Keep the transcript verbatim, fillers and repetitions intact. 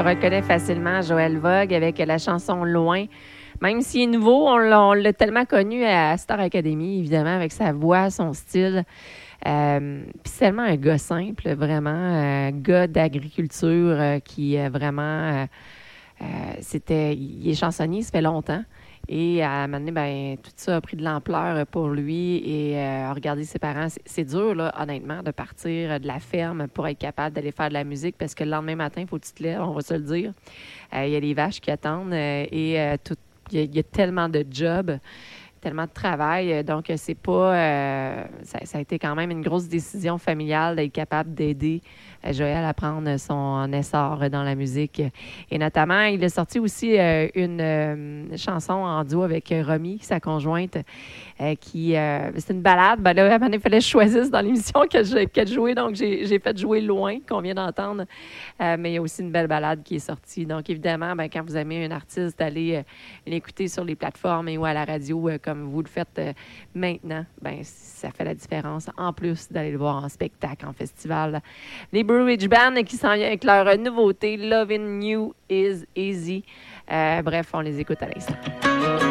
reconnaît facilement Joël Vogue avec la chanson Loin. Même s'il est nouveau, on l'a, on l'a tellement connu à Star Academy, évidemment, avec sa voix, son style. Euh, puis c'est tellement un gars simple, vraiment, un gars d'agriculture euh, qui est vraiment... Euh, euh, c'était, il est chansonnier, ça fait longtemps. Et à un moment donné, ben, tout ça a pris de l'ampleur pour lui. Et euh, regarder ses parents, c'est, c'est dur, là, honnêtement, de partir de la ferme pour être capable d'aller faire de la musique parce que le lendemain matin, il faut que tu te lèves, on va se le dire. Euh, il y a des vaches qui attendent euh, et euh, tout, il y, a, il y a tellement de jobs, tellement de travail. Donc, c'est pas... Euh, ça, ça a été quand même une grosse décision familiale d'être capable d'aider euh, Joël à prendre son essor dans la musique. Et notamment, il a sorti aussi euh, une euh, chanson en duo avec Romy, sa conjointe, euh, qui... Euh, c'est une balade. Ben là, à un moment donné, il fallait que je choisisse dans l'émission que je, que je jouais. Donc, j'ai, j'ai fait jouer Loin, qu'on vient d'entendre. Euh, mais il y a aussi une belle balade qui est sortie. Donc, évidemment, ben, quand vous aimez un artiste, allez euh, l'écouter sur les plateformes et ou à la radio, euh, comme vous le faites euh, maintenant, ben, ça fait la différence. En plus d'aller le voir en spectacle, en festival. Les Blue Ridge Band qui s'en viennent avec leur nouveauté, Loving You Is Easy. Euh, bref, on les écoute à l'instant.